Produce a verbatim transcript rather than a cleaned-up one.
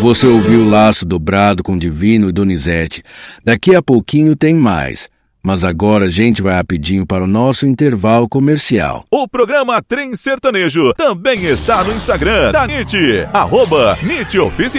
Você ouviu o Laço Dobrado com Divino e Donizete. Daqui a pouquinho tem mais. Mas agora a gente vai rapidinho para o nosso intervalo comercial. O programa Trem Sertanejo também está no Instagram da N I T, arroba N I T Oficial.